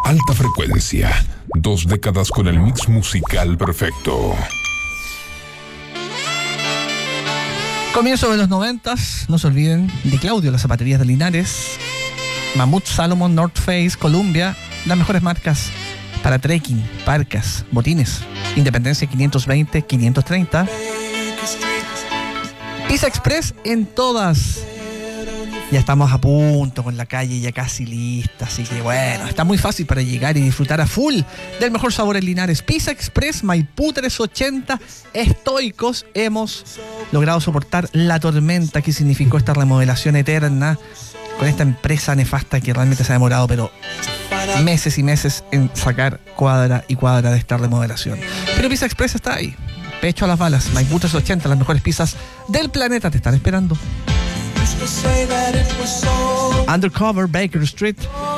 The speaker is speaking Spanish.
Alta frecuencia. 2 décadas con el mix musical perfecto. Comienzo de los 90s, no se olviden de Claudio, las zapaterías de Linares, Mammoth, Salomon, North Face, Columbia, las mejores marcas para trekking, parcas, botines, Independencia 520, 530. Pizza Express en todas. Ya estamos a punto con la calle ya casi lista, así que bueno, está muy fácil para llegar y disfrutar a full del mejor sabor en Linares. Pizza Express, Maipú 380, estoicos, hemos logrado soportar la tormenta que significó esta remodelación eterna con esta empresa nefasta que realmente se ha demorado, pero meses y meses en sacar cuadra y cuadra de esta remodelación. Pero Pizza Express está ahí, pecho a las balas. Maipú 380, las mejores pizzas del planeta te están esperando. Undercover, Baker Street,